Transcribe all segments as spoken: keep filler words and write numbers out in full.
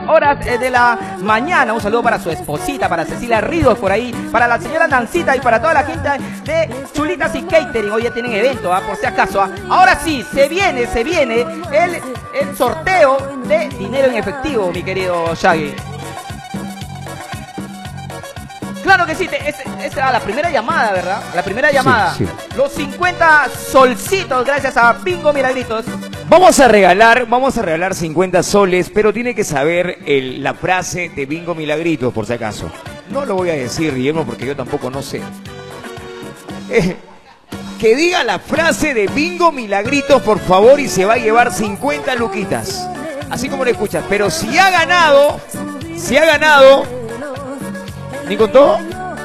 horas de la mañana. Un saludo para su esposita, para Cecilia Ríos por ahí, para la señora Nancita y para toda la gente de Chulitas y Catering. Hoy ya tienen evento, ¿ah? Por si acaso. ¿ah? Ahora sí, se viene, se viene el, el sorteo de dinero en efectivo, mi querido Shaggy. Claro que sí, es, es a la primera llamada, ¿verdad? La primera llamada. Sí, sí. Los cincuenta solcitos gracias a Bingo Milagritos. Vamos a regalar, vamos a regalar cincuenta soles, pero tiene que saber el, la frase de Bingo Milagritos, por si acaso. No lo voy a decir, Guillermo, porque yo tampoco no sé. Eh, que diga la frase de Bingo Milagritos, por favor, y se va a llevar cincuenta luquitas. Así como lo escuchas. Pero si ha ganado, si ha ganado... ¿Ni con todo?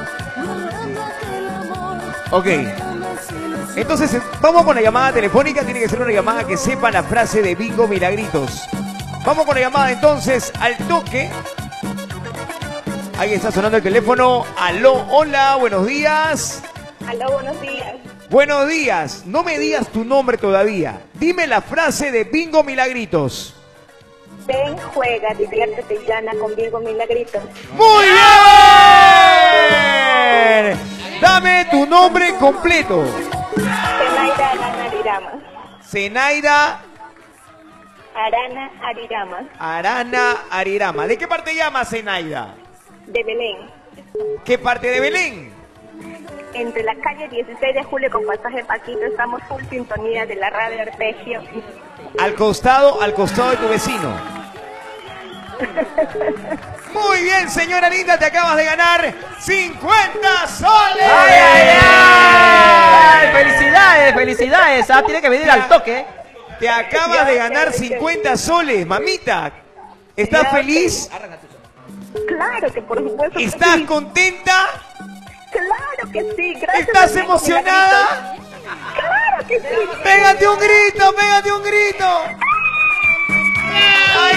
Ok. Entonces, vamos con la llamada telefónica. Tiene que ser una llamada que sepa la frase de Bingo Milagritos. Vamos con la llamada entonces al toque. Ahí está sonando el teléfono. Aló, hola, buenos días. Aló, buenos días. Buenos días. No me digas tu nombre todavía. Dime la frase de Bingo Milagritos. Ven, juega, diviértete y gana con Bingo Milagritos. ¡Muy bien! Dame tu nombre completo. Zenaida Arana Arirama. Zenaida Arana Arirama. Arana Arirama. ¿De qué parte llamas, Zenaida? De Belén. ¿Qué parte de Belén? Entre la calle dieciséis de julio con pasaje Paquito, estamos full sintonía de la radio Arpegio. Al costado, al costado de tu vecino. Muy bien, señora linda, te acabas de ganar cincuenta soles. ¡Ay, ay, ay! ¡Felicidades, felicidades! Ah, tiene que venir al toque. Te acabas de ganar cincuenta soles, mamita. ¿Estás feliz? Claro que por supuesto. ¿Estás sí. contenta? Claro que sí, gracias. ¿Estás emocionada? Claro que sí. ¡Pégate un grito, pégate un grito! ¡Ahí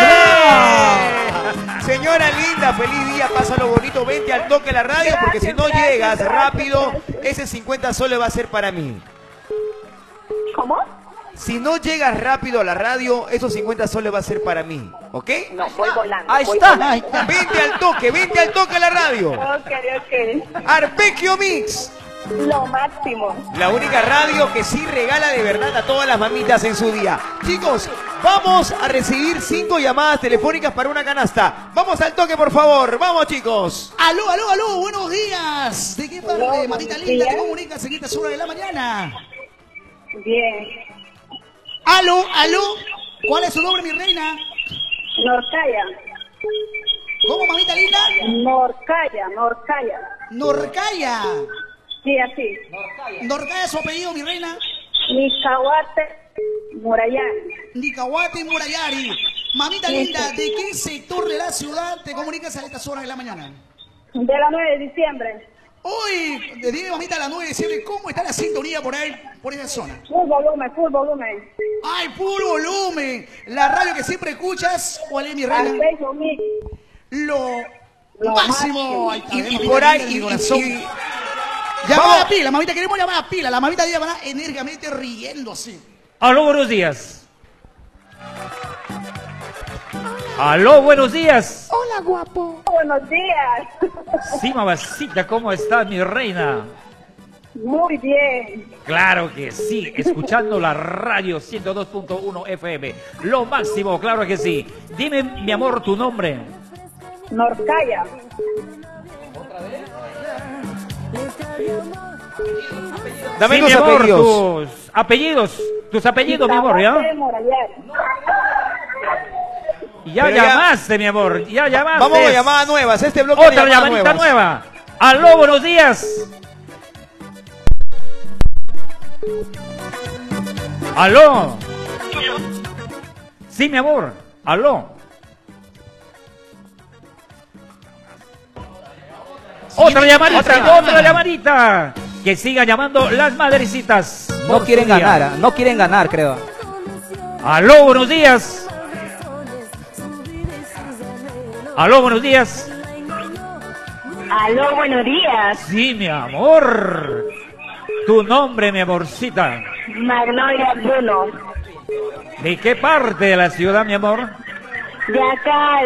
está! Señora linda, feliz día, pásalo bonito, vente al toque a la radio, gracias, porque si no gracias, llegas gracias, rápido, gracias. Ese cincuenta soles va a ser para mí. ¿Cómo? Si no llegas rápido a la radio, esos cincuenta soles va a ser para mí, ¿ok? No, voy volando. Ahí voy está, volando. ahí está. Vente al toque, vente al toque a la radio. Ok, ok. Arpegio Mix. Lo máximo. La única radio que sí regala de verdad a todas las mamitas en su día. Chicos, vamos a recibir cinco llamadas telefónicas para una canasta. Vamos al toque, por favor. Vamos, chicos. Aló, aló, aló. Buenos días. ¿De qué parte, Aló, mamita linda, días. te comunicas en esta hora de la mañana? Bien. Aló, aló. ¿Cuál es su nombre, mi reina? Norcaya. ¿Cómo, mamita linda? Norcaya, Norcaya. Norcaya. Sí, así. Norcaya es su apellido, mi reina. Nicahuate Murayani. Nicahuate Murayari. Mamita linda, ¿de qué sector de la ciudad te comunicas a estas horas de la mañana? De la nueve de diciembre. Hoy, dime, mamita, a las nueve de diciembre, ¿cómo está la sintonía por ahí, por esa zona? Full volumen, full volumen. ¡Ay, puro volumen! ¿La radio que siempre escuchas? ¿Cuál es, mi reina? Arpegio Mix. Lo, Lo máximo. máximo. Ay, Y, está y bien, por mamita ahí, linda de y, mi corazón. y- y- Llamada Vamos. a pila, mamita, queremos llamar a pila. La mamita de llamará enérgicamente riéndose. Aló, buenos días. Aló, buenos días. Hola, guapo. Buenos días. Sí, mamacita, ¿cómo estás, mi reina? Muy bien. Claro que sí, escuchando la radio ciento dos punto uno F M. Lo máximo, claro que sí. Dime, mi amor, tu nombre. Norcaya. Dame Sí, tus mi amor, apellidos. tus apellidos. Tus apellidos, mi amor, ¿ya? Nicahuate Murayani. Ya Pero ya- llamaste, mi amor, ya llamaste. Vamos a llamadas nuevas. Este bloque de Otra llamadas llamadita nuevas. nueva. Aló, buenos días. Aló. Sí, mi amor. Aló. Otra llamadita, otra otra, llamadita. Que siga llamando las madrecitas. No por quieren su día. ganar, ¿ah? No quieren ganar, creo. Aló, buenos días. Aló, buenos días. Aló, buenos días. Sí, mi amor. Tu nombre, mi amorcita. Magnolia Bruno. ¿De qué parte de la ciudad, mi amor? De acá.